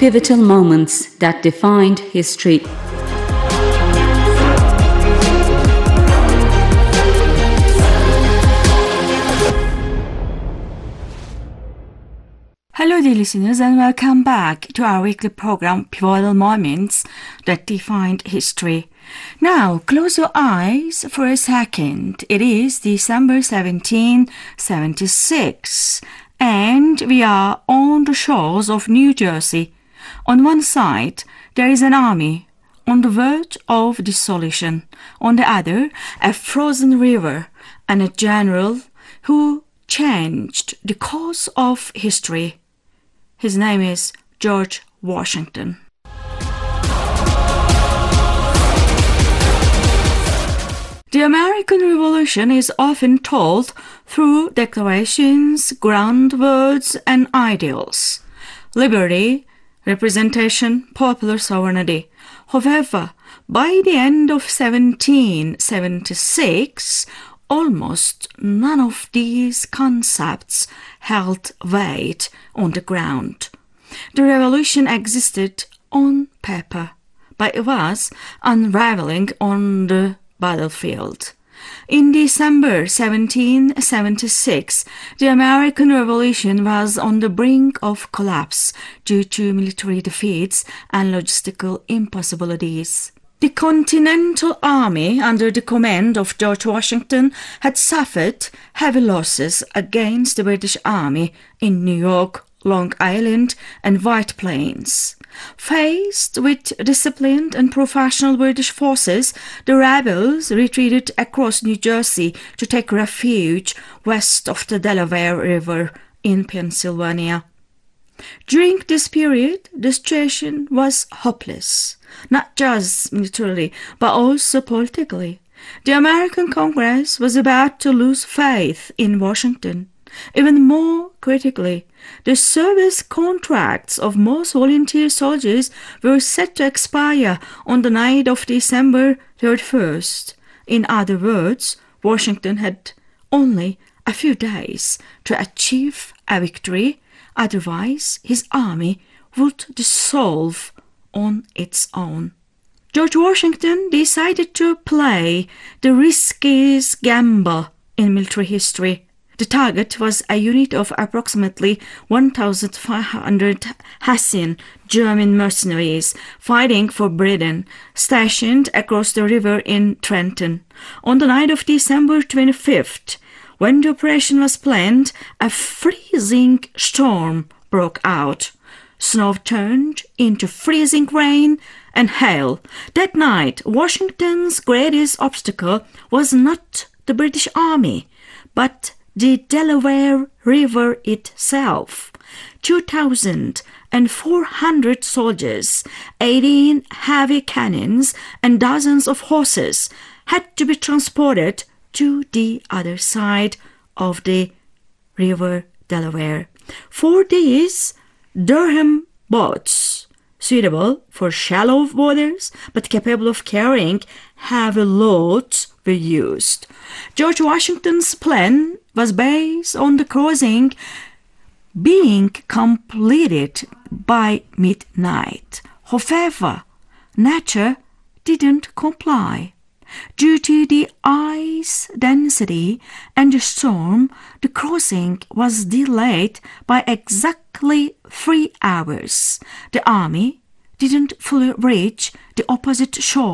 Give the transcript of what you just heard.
pivotal moments that defined history. Hello dear listeners, and welcome back to our weekly program Pivotal Moments that Defined History. Now close your eyes for a second. It is December 1776 and we are on the shores of New Jersey. On one side there is an army on the verge of dissolution. On the other, a frozen river and a general who changed the course of history. His name is George Washington. The American Revolution is often told through declarations, grand words, and ideals. Liberty, representation, popular sovereignty. However, by the end of 1776, almost none of these concepts held weight on the ground. The revolution existed on paper, but it was unraveling on the battlefield. In December 1776, the American Revolution was on the brink of collapse due to military defeats and logistical impossibilities. The Continental Army, under the command of George Washington, had suffered heavy losses against the British Army in New York, Long Island, and White Plains. Faced with disciplined and professional British forces, the rebels retreated across New Jersey to take refuge west of the Delaware River in Pennsylvania. During this period, the situation was hopeless, not just militarily, but also politically. The American Congress was about to lose faith in Washington. Even more critically, the service contracts of most volunteer soldiers were set to expire on the night of December 31st. In other words, Washington had only a few days to achieve a victory. Otherwise, his army would dissolve on its own. George Washington decided to play the riskiest gamble in military history. The target was a unit of approximately 1,500 Hessian German mercenaries fighting for Britain, stationed across the river in Trenton. On the night of December 25th, when the operation was planned, a freezing storm broke out. Snow turned into freezing rain and hail. That night, Washington's greatest obstacle was not the British Army, but the Delaware River itself. 2,400 soldiers, 18 heavy cannons, and dozens of horses had to be transported to the other side of the River Delaware. For these, Durham boats, suitable for shallow waters but capable of carrying heavy loads, were used. George Washington's plan was based on the crossing being completed by midnight. However, nature didn't comply. Due to the ice density and the storm, the crossing was delayed by exactly 3 hours. The army didn't fully reach the opposite shore